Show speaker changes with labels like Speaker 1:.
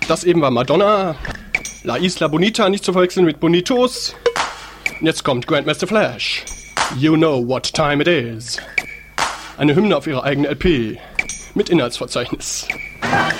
Speaker 1: Das eben war Madonna. La Isla Bonita, nicht zu verwechseln mit Bonitos. Und jetzt kommt Grandmaster Flash. You know what time it is. Eine Hymne auf ihrer eigenen LP. Mit Inhaltsverzeichnis.